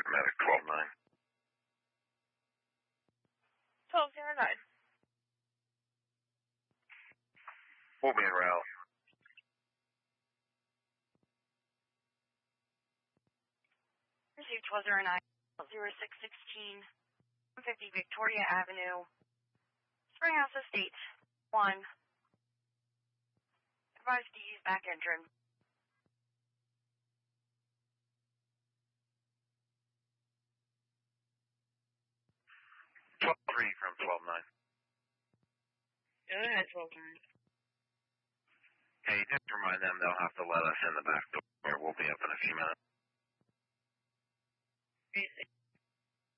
Medic 12-9. 1209. We'll be en route. Received 1209, 0616, 150 Victoria Avenue, Springhouse Estates, 1. Advised to use back entrance. 12-3 from 12-9. Go ahead, 1209. Hey, just remind them they'll have to let us in the back door. We'll be up in a few minutes.